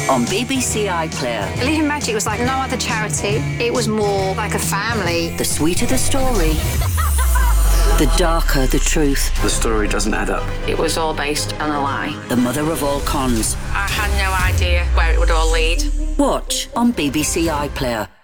on BBC iPlayer. Believing Magic was like no other charity. It was more like a family. The sweeter the story, the darker the truth. The story doesn't add up. It was all based on a lie. The mother of all cons. I had no idea where it would all lead. Watch on BBC iPlayer.